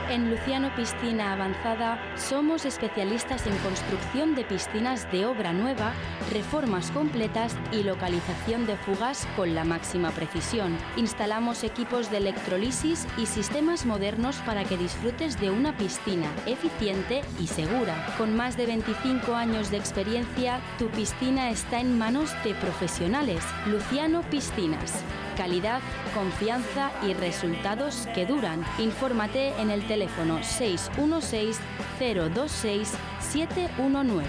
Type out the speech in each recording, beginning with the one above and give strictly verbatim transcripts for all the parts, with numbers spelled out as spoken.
En Luciano Piscina Avanzada somos especialistas en construcción de piscinas de obra nueva, reformas completas y localización de fugas con la máxima precisión. Instalamos equipos de electrolisis y sistemas modernos para que disfrutes de una piscina eficiente y segura. Con más de veinticinco años de experiencia, tu piscina está en manos de profesionales. Luciano Piscinas. Calidad, confianza y resultados que duran. Infórmate en el teléfono seis uno seis, cero dos seis, siete uno nueve.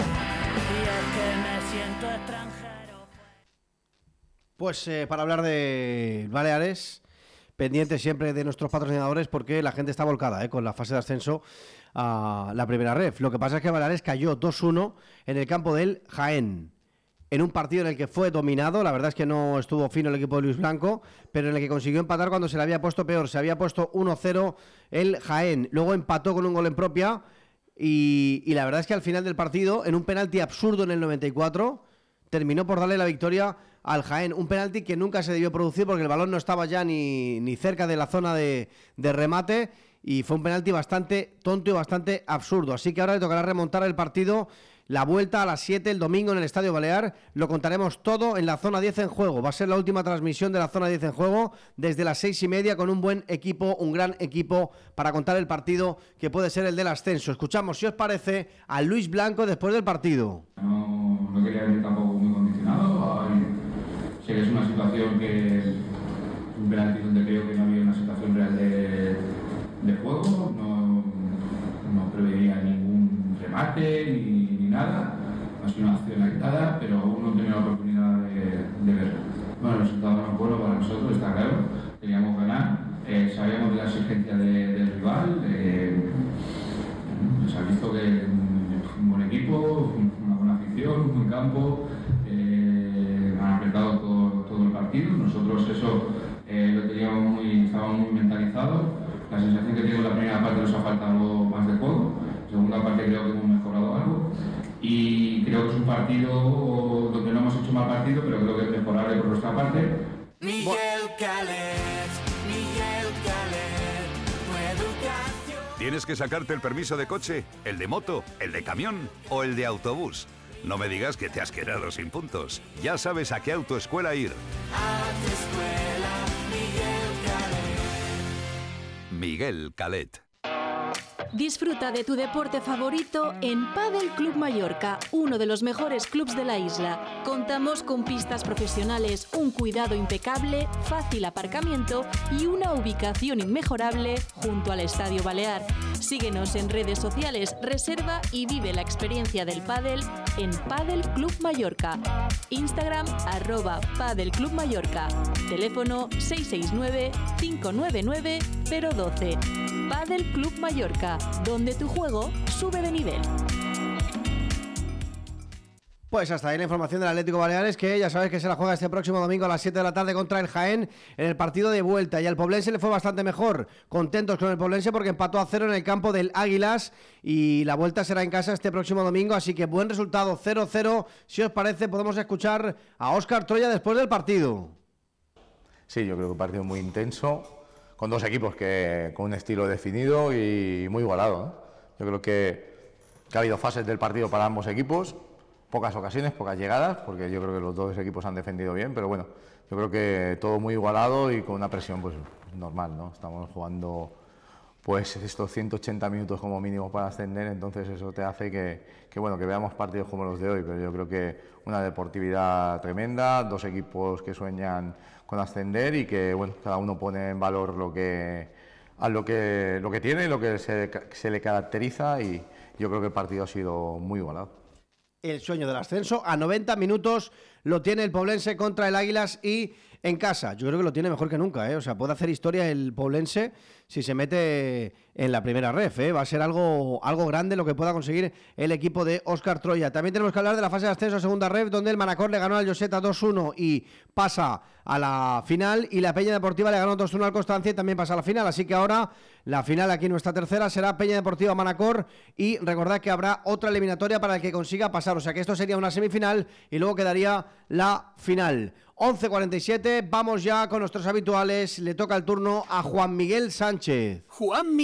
Pues eh, para hablar de Baleares, pendiente siempre de nuestros patrocinadores porque la gente está volcada eh, con la fase de ascenso a la primera ref. Lo que pasa es que Baleares cayó dos uno en el campo del Jaén, en un partido en el que fue dominado. La verdad es que no estuvo fino el equipo de Luis Blanco, pero en el que consiguió empatar cuando se le había puesto peor. Se había puesto uno cero el Jaén, luego empató con un gol en propia y, y la verdad es que al final del partido, en un penalti absurdo en el noventa y cuatro, terminó por darle la victoria al Jaén. Un penalti que nunca se debió producir porque el balón no estaba ya ni, ni cerca de la zona de, de remate, y fue un penalti bastante tonto y bastante absurdo. Así que ahora le tocará remontar el partido. La vuelta a las siete el domingo en el Estadio Balear. Lo contaremos todo en la zona diez en juego. Va a ser la última transmisión de la zona diez en juego desde las seis y media, con un buen equipo, un gran equipo para contar el partido que puede ser el del ascenso. Escuchamos, si os parece, a Luis Blanco después del partido. No, no quería ir tampoco muy condicionado. Sé que es una situación que un penalti donde creo que no había una situación real de, de juego. No, no preveía ningún remate ni, ni nada. Ha sido una acción actada, pero aún no he tenido la oportunidad de, de verlo. Bueno, el resultado no es bueno para nosotros, está claro. Queríamos ganar. Eh, sabíamos de la exigencia de, del rival. Eh, se ha visto que un buen equipo, una buena afición, un buen campo. Eh, han apretado todo, todo el partido. Nosotros eso eh, lo teníamos muy, estábamos muy mentalizados. La sensación que tengo en la primera parte nos ha faltado más de juego. En la segunda parte creo que hemos mejorado algo. Y creo que es un partido donde no hemos hecho mal partido, pero creo que es mejorable por nuestra parte. Miguel Calet, Miguel Calet, tu educación. ¿Tienes que sacarte el permiso de coche, el de moto, el de camión o el de autobús? No me digas que te has quedado sin puntos. Ya sabes a qué autoescuela ir. A tu escuela, Miguel Calet. Miguel Calet. Disfruta de tu deporte favorito en Padel Club Mallorca, uno de los mejores clubs de la isla. Contamos con pistas profesionales, un cuidado impecable, fácil aparcamiento y una ubicación inmejorable junto al Estadio Balear. Síguenos en redes sociales, reserva y vive la experiencia del pádel en Padel Club Mallorca. Instagram arroba Padel Club Mallorca. Teléfono seis seis nueve, cinco nueve nueve, cero uno dos. Padel Club Mallorca, donde tu juego sube de nivel. Pues hasta ahí la información del Atlético Baleares, que ya sabes que se la juega este próximo domingo a las siete de la tarde contra el Jaén en el partido de vuelta. Y al Poblense le fue bastante mejor. Contentos con el Poblense porque empató a cero en el campo del Águilas y la vuelta será en casa este próximo domingo. Así que buen resultado, cero cero. Si os parece, podemos escuchar a Óscar Troya después del partido. Sí, yo creo que un partido muy intenso, con dos equipos que con un estilo definido y muy igualado, ¿no? Yo creo que, que ha habido fases del partido para ambos equipos, pocas ocasiones, pocas llegadas, porque yo creo que los dos equipos han defendido bien, pero bueno, yo creo que todo muy igualado y con una presión pues normal, ¿no? Estamos jugando pues estos ciento ochenta minutos como mínimo para ascender, entonces eso te hace que, que bueno, que veamos partidos como los de hoy, pero yo creo que una deportividad tremenda, dos equipos que sueñan con ascender y que bueno, cada uno pone en valor lo que a lo que lo que tiene, lo que se, se le caracteriza, y yo creo que el partido ha sido muy igualado. El sueño del ascenso a noventa minutos lo tiene el Poblense contra el Águilas y en casa. Yo creo que lo tiene mejor que nunca, ¿eh? O sea, puede hacer historia el Poblense si se mete en la primera ref, ¿eh? Va a ser algo, algo grande lo que pueda conseguir el equipo de Óscar Troya. También tenemos que hablar de la fase de ascenso a segunda ref, donde el Manacor le ganó al Lloseta dos uno y pasa a la final, y la Peña Deportiva le ganó dos uno al Constancia y también pasa a la final. Así que ahora la final, aquí nuestra tercera, será Peña Deportiva Manacor, y recordad que habrá otra eliminatoria para el que consiga pasar. O sea que esto sería una semifinal y luego quedaría la final. once cuarenta y siete, vamos ya con nuestros habituales. Le toca el turno a Juan Miguel Sánchez. Juan